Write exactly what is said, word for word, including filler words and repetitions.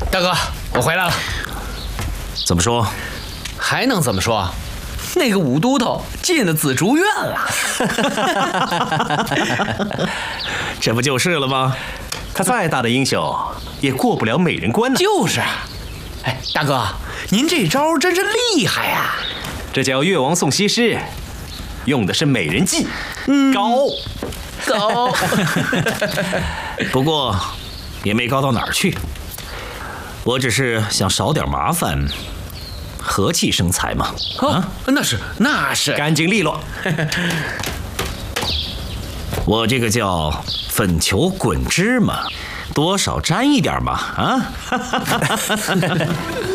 大哥，我回来了。 怎么说？ 还能怎么说？那个武都头进了紫竹院了。 这不就是了吗？他再大的英雄，也过不了美人关呢。 就是啊。哎，大哥，您这招真是厉害呀！ 这叫越王送西施，用的是美人计，嗯、高高。 不过也没高到哪儿去。我只是想少点麻烦，和气生财嘛。 啊，那是那是， 干净利落。我这个叫粉球滚芝麻，多少沾一点嘛啊。